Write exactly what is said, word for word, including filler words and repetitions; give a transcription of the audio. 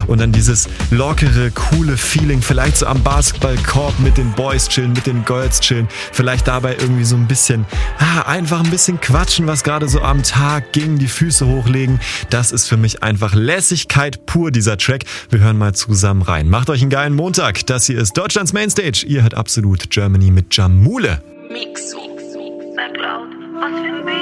und dann dieses lockere, coole Feeling, vielleicht so am Basketballkorb mit den Boys chillen, mit den Girls chillen, vielleicht dabei irgendwie so ein bisschen, ah, einfach ein bisschen quatschen, was gerade so am Tag ging, die Füße hochlegen. Das ist für mich einfach Lässigkeit pur, dieser Track. Wir hören mal zusammen rein. Macht euch einen geilen Montag. Das hier ist Deutschlands Mainstage. Ihr hört absolut Germany mit Jamule. Mix, Mix, Mix, sag laut, was für ein Beat.